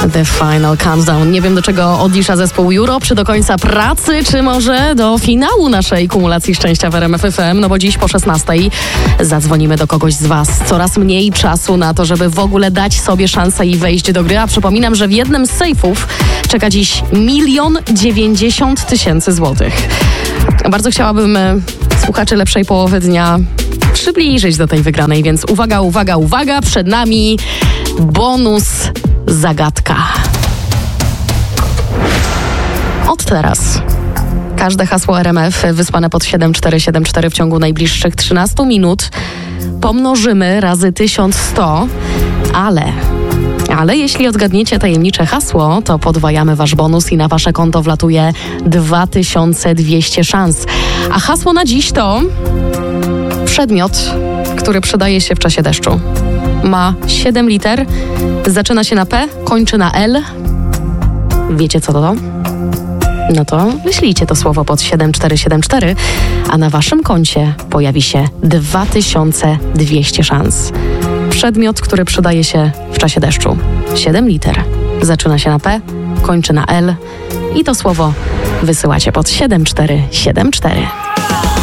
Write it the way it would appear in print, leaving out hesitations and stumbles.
The Final Countdown. Nie wiem, do czego odlicza zespół Europe, czy do końca pracy, czy może do finału naszej kumulacji szczęścia w RMF FM, no bo dziś po 16:00 zadzwonimy do kogoś z Was. Coraz mniej czasu na to, żeby w ogóle dać sobie szansę i wejść do gry, a przypominam, że w jednym z sejfów czeka dziś 1 090 000 złotych. Bardzo chciałabym słuchaczy lepszej połowy dnia przybliżyć do tej wygranej, więc uwaga, uwaga, uwaga, przed nami bonus zagadka. Od teraz każde hasło RMF wysłane pod 7474 w ciągu najbliższych 13 minut pomnożymy razy 1100, ale jeśli odgadniecie tajemnicze hasło, to podwajamy wasz bonus i na wasze konto wlatuje 2200 szans. A hasło na dziś to przedmiot, który przydaje się w czasie deszczu. Ma 7 liter, zaczyna się na P, kończy na L. Wiecie co to? No to wyślijcie to słowo pod 7474, a na waszym koncie pojawi się 2200 szans. Przedmiot, który przydaje się w czasie deszczu. 7 liter, zaczyna się na P, kończy na L i to słowo wysyłacie pod 7474.